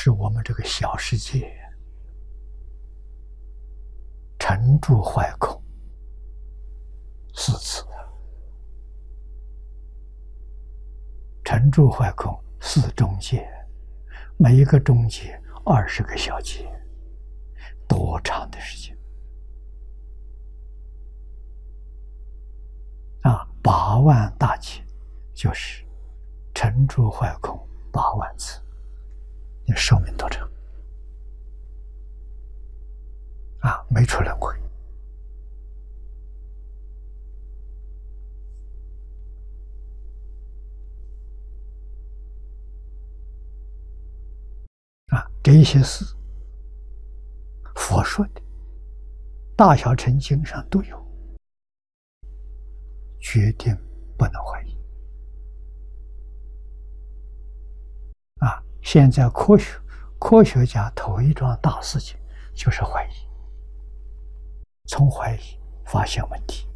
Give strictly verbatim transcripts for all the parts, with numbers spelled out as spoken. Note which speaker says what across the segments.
Speaker 1: 是我们这个小世界沉住坏空四次，沉住坏空四中节，每一个中节二十个小节，多长的时间啊！八万大劫就是沉住坏空八万次，你寿命多长啊？没出轮回啊！这一些事佛说的，大小乘经上都有，决定不能怀疑啊！现在科学科学家头一桩大事情就是怀疑，从怀疑发现问题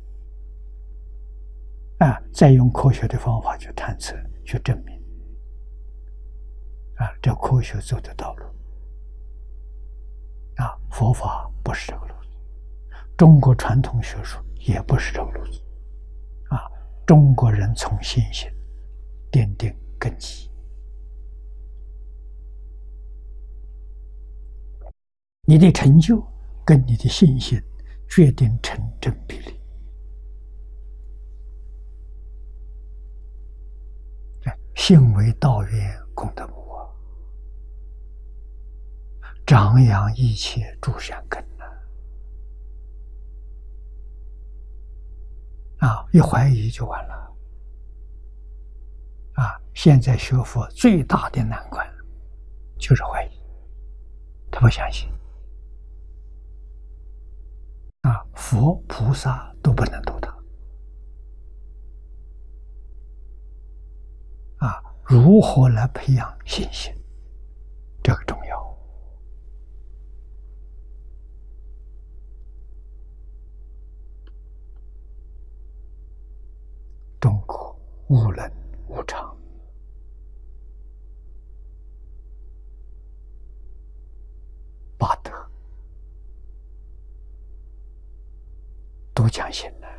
Speaker 1: 啊，再用科学的方法去探测去证明啊，这科学走的道路啊，佛法不是这个路子，中国传统学术也不是这个路子啊，中国人从信心奠定根基，你的成就跟你的信心决定成正比例。信为道源，功德母啊，长养一切诸善根啊！啊，一怀疑就完了啊！现在学佛最大的难关就是怀疑，他不相信啊，佛菩萨都不能度他啊！如何来培养信心？这个重要。中国无能无常，八德都讲信了。